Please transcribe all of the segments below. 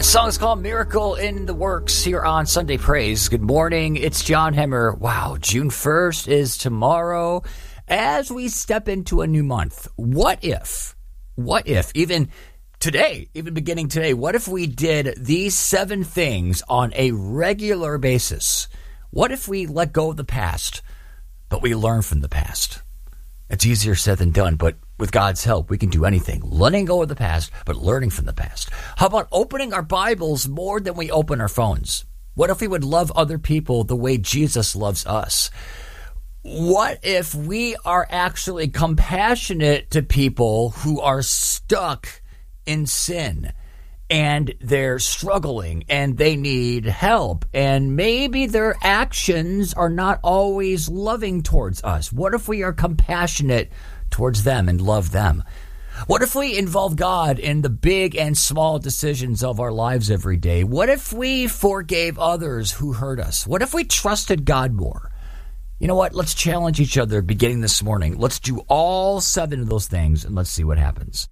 Song is called Miracle in the Works here on Sunday Praise. Good morning. It's John Hemmer. Wow, June 1st is tomorrow. As we step into a new month, what if, even today, even beginning today, what if we did these 7 things on a regular basis? What if we let go of the past, but we learn from the past? It's easier said than done, but with God's help, we can do anything. Letting go of the past, but learning from the past. How about opening our Bibles more than we open our phones? What if we would love other people the way Jesus loves us? What if we are actually compassionate to people who are stuck in sin and they're struggling and they need help and maybe their actions are not always loving towards us? What if we are compassionate towards them and love them? What if we involve God in the big and small decisions of our lives every day? What if we forgave others who hurt us? What if we trusted God more? You know what? Let's challenge each other beginning this morning. Let's do all 7 of those things and let's see what happens.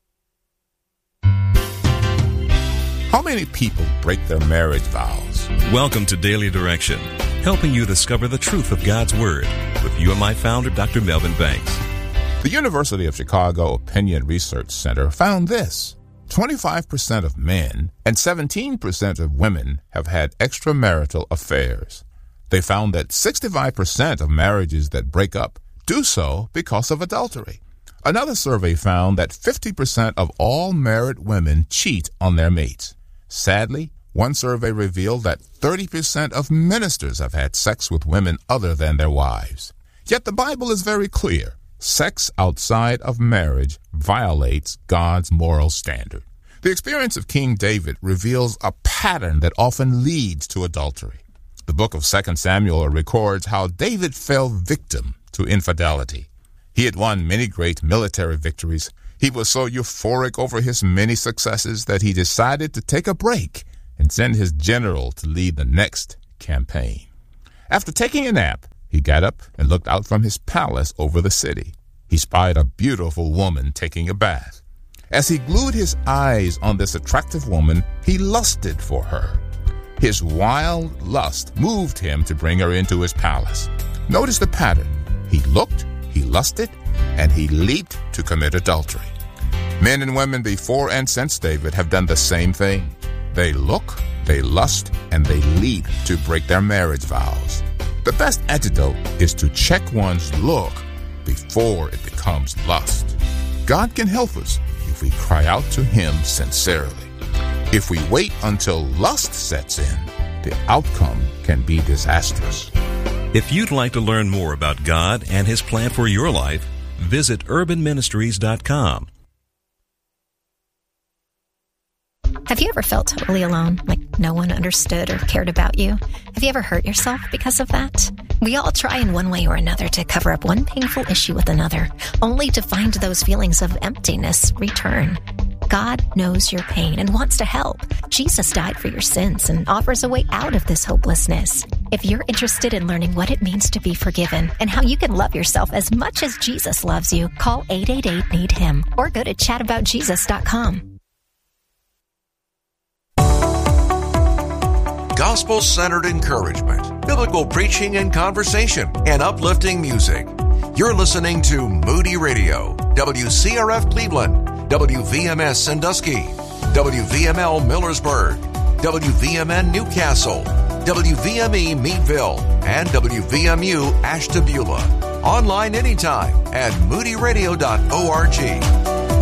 How many people break their marriage vows? Welcome to Daily Direction, helping you discover the truth of God's Word with UMI founder Dr. Melvin Banks. The University of Chicago Opinion Research Center found this: 25% of men and 17% of women have had extramarital affairs. They found that 65% of marriages that break up do so because of adultery. Another survey found that 50% of all married women cheat on their mates. Sadly, one survey revealed that 30% of ministers have had sex with women other than their wives. Yet the Bible is very clear. Sex outside of marriage violates God's moral standard. The experience of King David reveals a pattern that often leads to adultery. The book of 2 Samuel records how David fell victim to infidelity. He had won many great military victories. He was so euphoric over his many successes that he decided to take a break and send his general to lead the next campaign. After taking a nap, he got up and looked out from his palace over the city. He spied a beautiful woman taking a bath. As he glued his eyes on this attractive woman, he lusted for her. His wild lust moved him to bring her into his palace. Notice the pattern. He looked, he lusted, and he leaped to commit adultery. Men and women before and since David have done the same thing. They look, they lust, and they leap to break their marriage vows. The best antidote is to check one's look before it becomes lust. God can help us if we cry out to Him sincerely. If we wait until lust sets in, the outcome can be disastrous. If you'd like to learn more about God and His plan for your life, visit urbanministries.com. Have you ever felt totally alone, like no one understood or cared about you? Have you ever hurt yourself because of that? We all try in one way or another to cover up one painful issue with another, only to find those feelings of emptiness return. God knows your pain and wants to help. Jesus died for your sins and offers a way out of this hopelessness. If you're interested in learning what it means to be forgiven and how you can love yourself as much as Jesus loves you, call 888-NEED-HIM or go to chataboutjesus.com. Gospel-centered encouragement, biblical preaching and conversation, and uplifting music. You're listening to Moody Radio, WCRF Cleveland, WVMS Sandusky, WVML Millersburg, WVMN Newcastle, WVME Meadville, and WVMU Ashtabula. Online anytime at moodyradio.org.